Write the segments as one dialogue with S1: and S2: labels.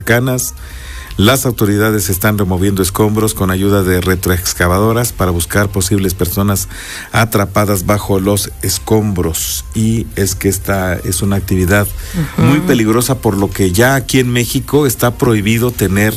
S1: cercanas. Las autoridades están removiendo escombros con ayuda de retroexcavadoras para buscar posibles personas atrapadas bajo los escombros. Y es que esta es una actividad muy peligrosa, por lo que ya aquí en México está prohibido tener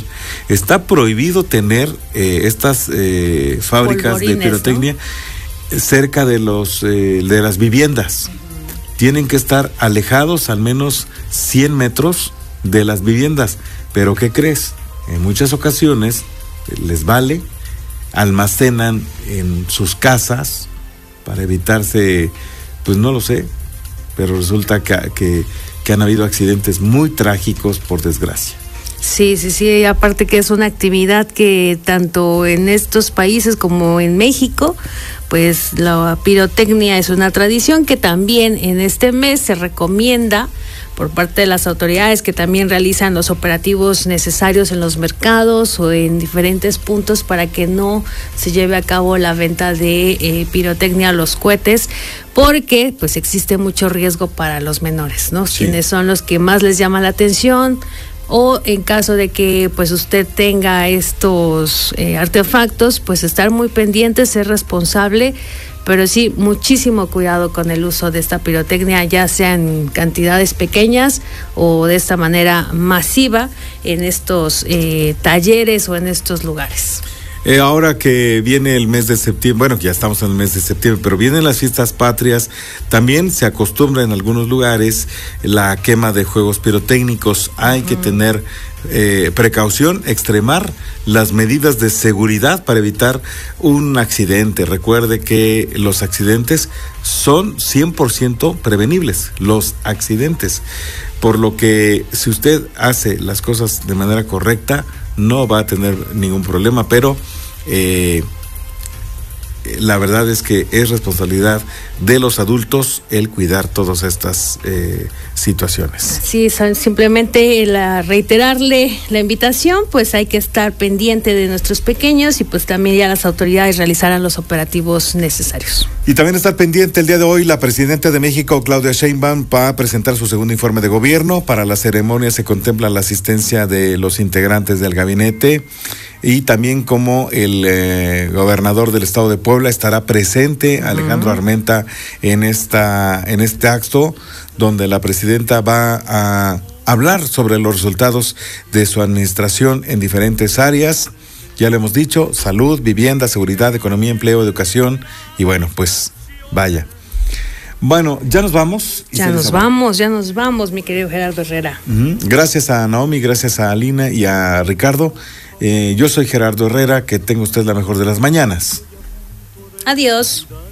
S1: estas fábricas de pirotecnia, ¿no?, cerca de de las viviendas. Tienen que estar alejados al menos 100 metros de las viviendas. Pero ¿qué crees? En muchas ocasiones les vale, almacenan en sus casas para evitarse, pues no lo sé, pero resulta que han habido accidentes muy trágicos, por desgracia.
S2: Sí, aparte que es una actividad que tanto en estos países como en México, pues la pirotecnia es una tradición que también en este mes se recomienda por parte de las autoridades, que también realizan los operativos necesarios en los mercados o en diferentes puntos para que no se lleve a cabo la venta de pirotecnia, los cohetes, porque pues existe mucho riesgo para los menores, ¿no? Sí. Quienes son los que más les llama la atención, o en caso de que pues usted tenga estos artefactos, pues estar muy pendiente, ser responsable. Pero sí, muchísimo cuidado con el uso de esta pirotecnia, ya sea en cantidades pequeñas o de esta manera masiva en estos talleres o en estos lugares.
S1: Ahora que viene el mes de septiembre, bueno, ya estamos en el mes de septiembre, pero vienen las fiestas patrias, también se acostumbra en algunos lugares la quema de juegos pirotécnicos. Hay que tener precaución, extremar las medidas de seguridad para evitar un accidente. Recuerde que los accidentes son 100% prevenibles, los accidentes, por lo que si usted hace las cosas de manera correcta, no va a tener ningún problema, pero la verdad es que es responsabilidad de los adultos el cuidar todas estas situaciones. Sí,
S2: simplemente reiterarle la invitación, pues hay que estar pendiente de nuestros pequeños y pues también ya las autoridades realizarán los operativos necesarios.
S1: Y también estar pendiente el día de hoy, la presidenta de México, Claudia Sheinbaum, va a presentar su segundo informe de gobierno. Para la ceremonia se contempla la asistencia de los integrantes del gabinete, y también como el gobernador del estado de Puebla estará presente, Alejandro Armenta, en este acto, donde la presidenta va a hablar sobre los resultados de su administración en diferentes áreas. Ya lo hemos dicho: salud, vivienda, seguridad, economía, empleo, educación, y bueno, pues vaya. Bueno, ya nos vamos.
S2: Ya nos vamos, mi querido Gerardo Herrera.
S1: Gracias a Naomi, gracias a Alina y a Ricardo. Yo soy Gerardo Herrera, que tenga usted la mejor de las mañanas.
S2: Adiós.